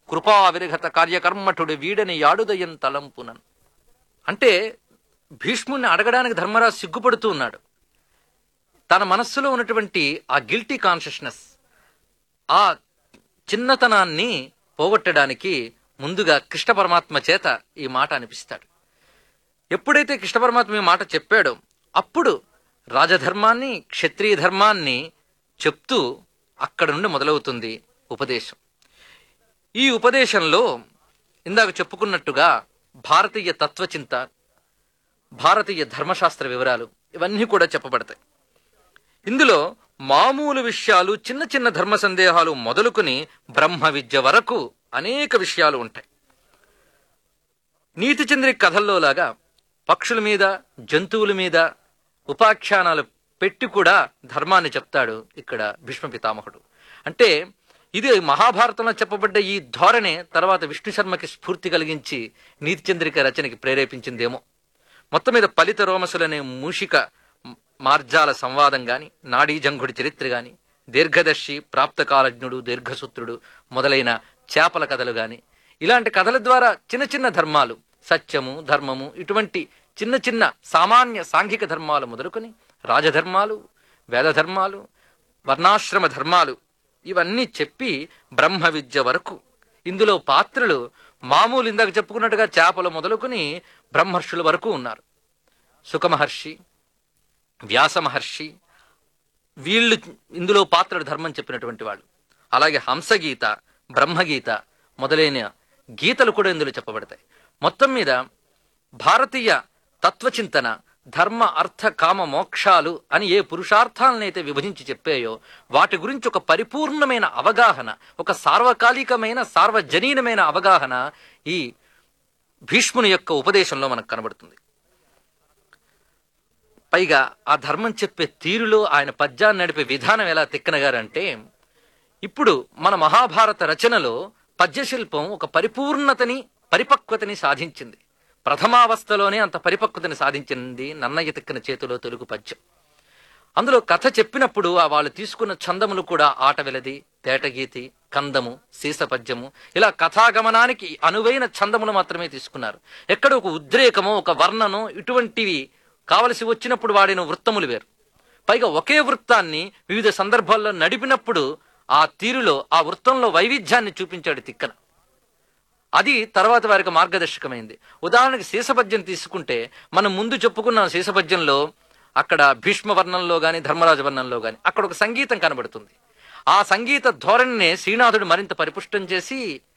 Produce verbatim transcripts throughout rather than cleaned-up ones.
కృపా విరగత కార్యకర్మఠుడు వీడని యాడుదయం తలంపునన్. అంటే భీష్ముడిని అడగడానికి ధర్మరాజు సిగ్గుపడుతూ ఉన్నాడు. తన మనస్సులో ఉన్నటువంటి ఆ గిల్టీ కాన్షియస్నెస్, ఆ చిన్నతనాన్ని పోగొట్టడానికి ముందుగా కృష్ణ పరమాత్మ చేత ఈ మాట అనిపిస్తాడు. ఎప్పుడైతే కృష్ణ పరమాత్మ ఈ మాట చెప్పాడో అప్పుడు రాజధర్మాన్ని, క్షత్రియ ధర్మాన్ని చెప్తూ అక్కడ నుండి మొదలవుతుంది ఉపదేశం. ఈ ఉపదేశంలో ఇందాక చెప్పుకున్నట్టుగా భారతీయ తత్వచింత, భారతీయ ధర్మశాస్త్ర వివరాలు ఇవన్నీ కూడా చెప్పబడతాయి. ఇందులో మామూలు విషయాలు, చిన్న చిన్న ధర్మ సందేహాలు మొదలుకొని బ్రహ్మ విద్య వరకు అనేక విషయాలు ఉంటాయి. నీతి చంద్రిక కథల్లో లాగా పక్షుల మీద, జంతువుల మీద ఉపాఖ్యానాలు పెట్టి కూడా ధర్మాన్ని చెప్తాడు ఇక్కడ భీష్మ పితామహుడు. అంటే ఇది మహాభారతంలో చెప్పబడ్డ ఈ ధోరణే తర్వాత విష్ణు శర్మకి స్ఫూర్తి కలిగించి నీతి చంద్రిక రచనకి ప్రేరేపించిందేమో. మొత్తం మీద ఫలిత రోమసులనే మూషిక మార్జాల సంవాదం గాని, నాడీ జంఘుడి చరిత్ర గాని, దీర్ఘదర్శి, ప్రాప్తకాలజ్ఞుడు, దీర్ఘసూత్రుడు మొదలైన చేపల కథలు గాని, ఇలాంటి కథల ద్వారా చిన్న చిన్న ధర్మాలు, సత్యము, ధర్మము, ఇటువంటి చిన్న చిన్న సామాన్య సాంఘిక ధర్మాలు మొదలుకొని రాజధర్మాలు, వేదధర్మాలు, వర్ణాశ్రమ ధర్మాలు ఇవన్నీ చెప్పి బ్రహ్మ విద్య వరకు ఇందులో పాత్రలు మామూలు ఇందాక చెప్పుకున్నట్టుగా చేపలు మొదలుకొని బ్రహ్మర్షుల వరకు ఉన్నారు. సుఖమహర్షి, వ్యాస మహర్షి, వీళ్ళు ఇందులో పాత్రలు ధర్మం చెప్పినటువంటి వాళ్ళు. అలాగే హంసగీత, బ్రహ్మగీత మొదలైన గీతలు కూడా ఇందులో చెప్పబడతాయి. మొత్తం మీద భారతీయ తత్వచింతన ధర్మ, అర్థ, కామ, మోక్షాలు అని ఏ పురుషార్థాలనైతే విభజించి చెప్పాయో వాటి గురించి ఒక పరిపూర్ణమైన అవగాహన, ఒక సార్వకాలికమైన సార్వజనీనమైన అవగాహన ఈ భీష్ముని యొక్క ఉపదేశంలో మనకు కనబడుతుంది. పైగా ఆ ధర్మం చెప్పే తీరులో ఆయన పద్యాన్ని నడిపే విధానం ఎలా తిక్కనగారంటే, ఇప్పుడు మన మహాభారత రచనలో పద్యశిల్పం ఒక పరిపూర్ణతని, పరిపక్వతని సాధించింది. ప్రథమావస్థలోనే అంత పరిపక్వతని సాధించింది నన్నయ్య తిక్కన చేతిలో తెలుగు పద్యం. అందులో కథ చెప్పినప్పుడు ఆ వాళ్ళు తీసుకున్న ఛందములు కూడా ఆట వెలది, తేటగీతి, కందము, సీసపద్యము, ఇలా కథాగమనానికి అనువైన ఛందములు మాత్రమే తీసుకున్నారు. ఎక్కడ ఒక ఉద్రేకమో, ఒక వర్ణనో ఇటువంటివి కావలసి వచ్చినప్పుడు వాడిన వృత్తములు వేరు. పైగా ఒకే వృత్తాన్ని వివిధ సందర్భాల్లో నడిపినప్పుడు ఆ తీరులో, ఆ వృత్తంలో వైవిధ్యాన్ని చూపించాడు తిక్కన. అది తర్వాత వారికి మార్గదర్శకమైంది. ఉదాహరణకి శీసపద్యం తీసుకుంటే మనం ముందు చెప్పుకున్న శీసపద్యంలో అక్కడ భీష్మ వర్ణంలో గాని, ధర్మరాజ వర్ణంలో గాని అక్కడ ఒక సంగీతం కనబడుతుంది. ఆ సంగీత ధోరణిని శ్రీనాథుడు మరింత పరిపుష్టం చేసి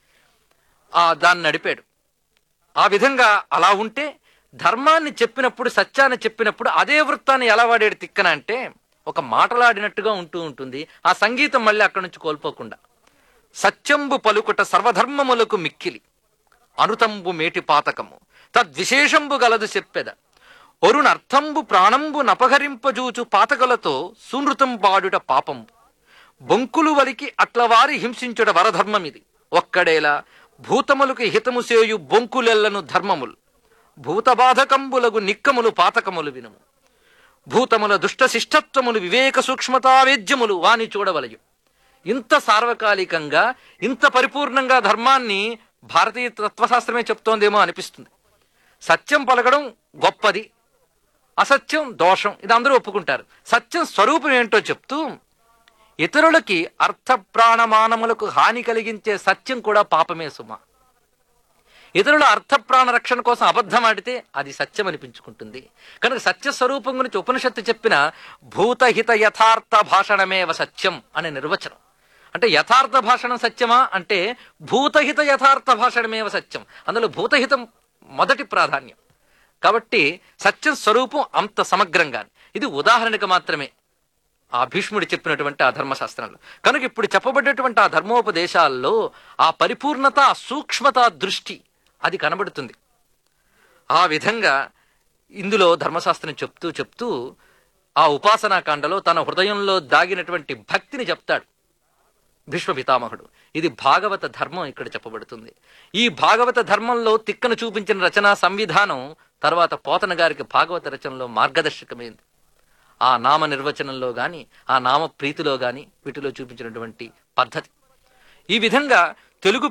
ఆ దాన్ని నడిపాడు. ఆ విధంగా అలా ఉంటే ధర్మాన్ని చెప్పినప్పుడు, సత్యాన్ని చెప్పినప్పుడు అదే వృత్తాన్ని ఎలా వాడాడు తిక్కన అంటే ఒక మాటలాడినట్టుగా ఉంటూ ఉంటుంది. ఆ సంగీతం మళ్ళీ అక్కడి నుంచి కోల్పోకుండా సత్యంబు పలుకుట సర్వధర్మములకు మిక్కిలి, అనుతంబు మేటి పాతకము తద్విశేషంబు గలదు చెప్పెద, ఒరునర్థంబు ప్రాణంబు నపహరింపజూచు పాతకలతో సునృతం పాడుట పాపంబు, బొంకులు వలికి అట్లవారి హింసించుట వరధర్మమిది, ఒక్కడేలా భూతములకు హితము సేయు బొంకులెల్లను ధర్మములు, భూతబాధకంబులగు నిక్కములు పాతకములు వినుము, భూతముల దుష్ట శిష్టత్వములు వివేక సూక్ష్మతావేద్యములు వాని చూడవలయు. ఇంత సార్వకాలికంగా, ఇంత పరిపూర్ణంగా ధర్మాన్ని భారతీయ తత్వశాస్త్రమే చెప్తోందేమో అనిపిస్తుంది. సత్యం పలకడం గొప్పది, అసత్యం దోషం, ఇది అందరూ ఒప్పుకుంటారు. సత్యం స్వరూపం ఏంటో చెప్తూ ఇతరులకి అర్థ ప్రాణమానములకు హాని కలిగించే సత్యం కూడా పాపమే సుమా. ఇతరుల అర్థ ప్రాణ రక్షణ కోసం అబద్ధం ఆడితే అది సత్యం అనిపించుకుంటుంది. కనుక సత్య స్వరూపం గురించి ఉపనిషత్తు చెప్పిన భూతహిత యథార్థ భాషణమేవ సత్యం అనే నిర్వచనం. అంటే యథార్థ భాషణం సత్యమా అంటే భూతహిత యథార్థ భాషణమేవ సత్యం. అందులో భూతహితం మొదటి ప్రాధాన్యం. కాబట్టి సత్యం స్వరూపం అంత సమగ్రంగా, ఇది ఉదాహరణకు మాత్రమే ఆ భీష్ముడు చెప్పినటువంటి ఆ ధర్మశాస్త్రంలో. కనుక ఇప్పుడు చెప్పబడ్డటువంటి ఆ ధర్మోపదేశాల్లో ఆ పరిపూర్ణత, సూక్ష్మత, దృష్టి అది కనబడుతుంది. ఆ విధంగా ఇందులో ధర్మశాస్త్రం చెప్తూ చెప్తూ ఆ ఉపాసనాకాండలో తన హృదయంలో దాగినటువంటి భక్తిని చెప్తాడు భీష్మ పితామహుడు. ఇది భాగవత ధర్మం ఇక్కడ చెప్పబడుతుంది. ఈ భాగవత ధర్మంలో తిక్కను చూపించిన రచనా సంవిధానం తర్వాత పోతన గారికి భాగవత రచనలో మార్గదర్శకమైంది. ఆ నామ నిర్వచనంలో గాని, ఆ నామ ప్రీతిలో గాని వీటిలో చూపించినటువంటి పద్ధతి. ఈ విధంగా తెలుగు